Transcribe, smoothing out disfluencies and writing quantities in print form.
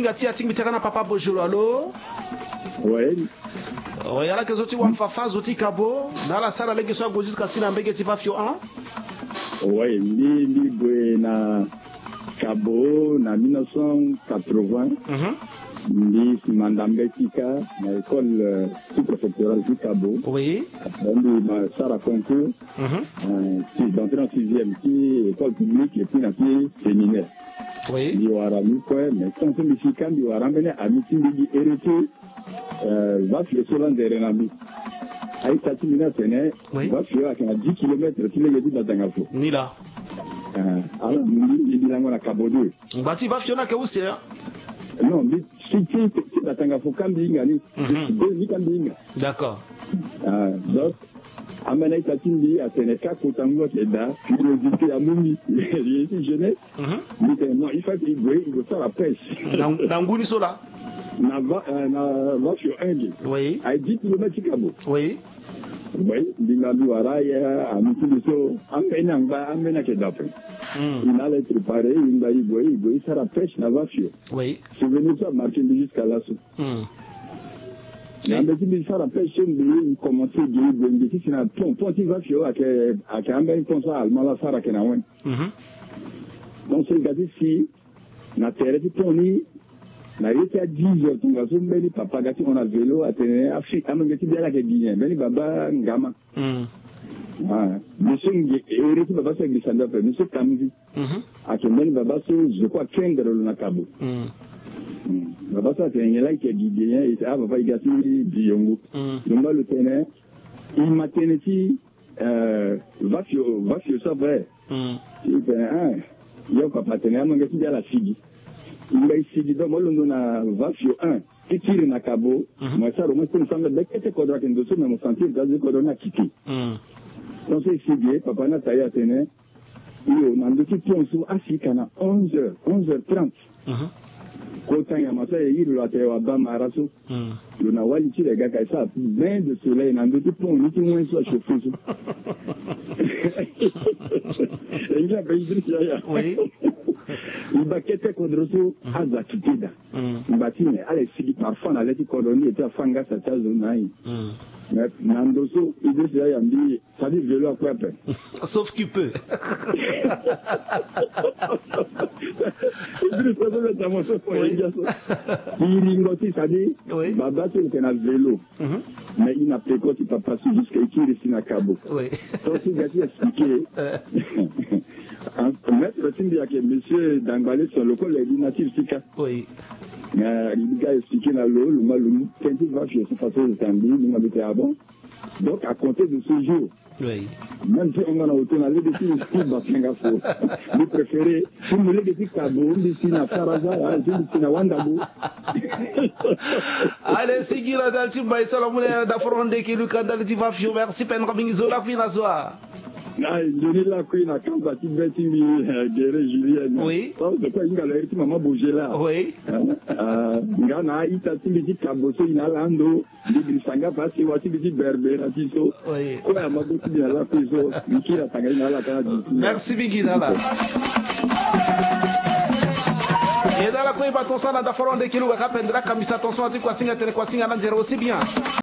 gati ating bitakana papa bojolo allo. Oui. Oui, ala kezoti wa mfafa zoti kabo na la sala lege so go jusqu'à sina mbege ti fafio 1. Oui, ni na Cabo na 1980. Ni Mandambe Tika na école sous-préfectorale du Cabo. Oui. Dans ma Sara concours. D'entrée en 6e qui école publique et puis na qui séminaire. Oui. Di warami quoi mais quand c'est mexicain di waramene amiti di hérité va faire cela de renami. Aïe tati mina tene va faire à 10 km qui les dit batangafo. Ni là. Alors ni bilango na Cabo 2. Bati va fiona ke use ya. Non, mais si batangafo kambinga ni ni kambinga. D'accord. Donc amena tatindi a Sénégal kotango keda curiosité à Moumi les jeunesse non il faut qu'il faut faire la pêche dans nguni sola na va sur un oui à 10 km Cabo oui dingabi waraya amitiso amena keda il allait préparer il va y faire la pêche na va sur oui souvenez ça marcher jusqu'à là mais il faut la pêche il commence à dire que si na pont il va faire à un pont ça allemand la sara que na wen donc c'est gadi si na terre de poni na yete à 10 heures ton gazo mbeli papa gati on a vélo à tenir Afrique amengeti bien que Guinée beni baba ngama monsieur Eriti baba c'est glissando après monsieur Kamzi à Kembeni baba c'est je crois 15 na Cabo baba ça c'est un like Guinée et ça baba igati biyongo donc le tenait il m'a tenu va sur ça vrai il fait yo papa tenait amengeti bien la fille il m'a dit donc moi na va sur 1 qui tire na Cabo moi ça remonte comme ça mais que kodra kendo so me sentir gazi kodona kiti donc c'est sigé papa na taille tene yo na ndiki ponso Afrika na 11h30 kota ya masa yi lo atewa ba maraso yo na wali tire ga ka ça bain de soleil na ndiki pon ni ti moins so chauffer so il a payé ça oui il va quitter Kodroso à Zakitida. Il va dire, allez, si parfois on a laissé Kodroni et à Fanga, ça t'a zonai. Mais Nandoso, il dit, ça dit, vélo à quoi après. Sauf qu'il peut. Il dit, ça veut être à mon chef pour les gars. Il ringoti, ça dit, Baba, c'est qu'il a vélo. Mais il n'a pas de il va passer jusqu'à ici, à Cabo. Donc, il a expliqué. Maître Tindia que monsieur Dangalé sur le col est natif Sika. Oui. Il a expliqué dans l'eau, le malum, quand il va chez ce façon de Tambi, nous habitait avant. Donc à compter de ce jour, même si on a autorisé des filles qui Bakangafo, nous préférez, si vous voulez des filles Cabo, des filles à Faraza, des filles à Wandabo. Allez, Sigira Dalchimba et Salamouné d'Afronde qui lui candale Tivafio, merci Penramingizola Finazoa. Je la queen à Kambati Betty Guéré Julien. Oui. De quoi il a l'air maman bouger là. Oui. Gana ita timidi Kaboso inalando, Bibisanga Pasi, Wati Bidi Berbera Tiso. Oui. Quoi à Maboti de la Piso, Mikira Tagaina la Canadi. Merci Bigidala. Et dans la coin, ton sang d'Afronde qui nous rappellera Kamisa, ton sang à Tikwasinga, Telequasinga, aussi bien.